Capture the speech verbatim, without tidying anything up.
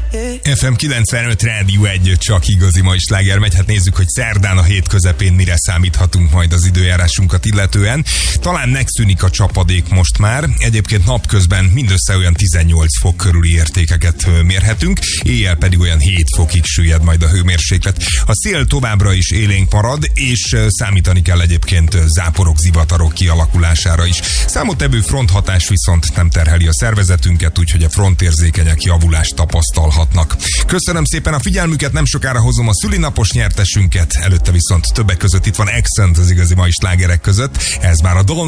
ef em kilencvenöt Rádió egy, csak igazi mai sláger megy. Hát nézzük, hogy szerdán a hét közepén mire számíthatunk majd az időjárásunkat illetően. Talán megszűnik a csapadék most már. Egyébként napközben mindössze olyan tizennyolc fok körüli értékeket mérhetünk, éjjel pedig olyan hét fokig süllyed majd a hőmérséklet. A szél továbbra is élénk marad, és számítani kell egyébként záporok, zivatarok kialakulására is. Számottevő fronthatás viszont nem terheli a szervezetünket, úgyhogy a frontérzékenyek javulást tapasztalhatnak. Köszönöm szépen a figyelmüket, nem sokára hozom a szülinapos nyertesünket, előtte viszont többek között itt van Accent az igazi mai slágerek között. Ez már a Dawn